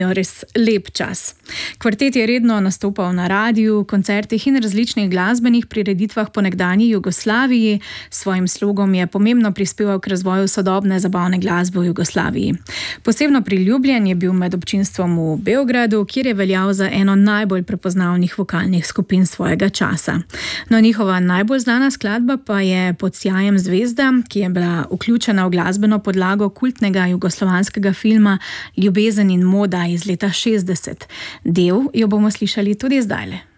Res lep čas. Kvartet je redno nastopal na radiju, koncertih in različnih glasbenih prireditvah po nekdanji Jugoslaviji. S svojim slogom je pomembno prispeval k razvoju sodobne zabavne glasbe v Jugoslaviji. Posebno priljubljen je bil med občinstvom v Beogradu, kjer je veljal za eno najbolj prepoznavnih vokalnih skupin svojega časa. No, njihova najbolj znana skladba pa je Pod sjajem zvezda, ki je bila vključena v glasbeno podlago kultnega jugoslovanskega filma Ljubezen in moda iz leta 60. Del jo bomo slišali tudi zdajle.